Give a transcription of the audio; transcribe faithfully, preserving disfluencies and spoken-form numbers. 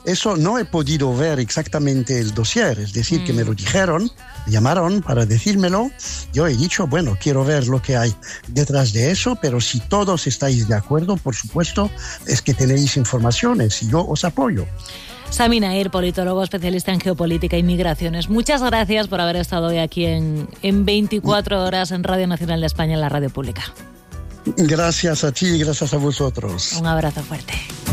eso no he podido ver exactamente el dossier, es decir, mm. que me lo dijeron, me llamaron para decírmelo. Yo he dicho, bueno, quiero ver lo que hay detrás de eso, pero si todos estáis de acuerdo, por supuesto, es que tenéis informaciones y yo os apoyo. Sami Nair, politólogo especialista en geopolítica y migraciones. Muchas gracias por haber estado hoy aquí en, en veinticuatro horas en Radio Nacional de España, en la radio pública. Gracias a ti y gracias a vosotros. Un abrazo fuerte.